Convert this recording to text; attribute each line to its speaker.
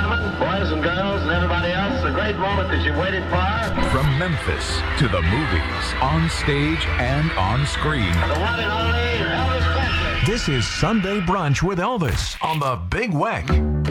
Speaker 1: gentlemen, boys and girls, and everybody else, the great moment that you've waited for.
Speaker 2: From Memphis to the movies, on stage and on screen.
Speaker 1: The one and only Elvis Presley.
Speaker 3: This is Sunday Brunch with Elvis on the Big Weck.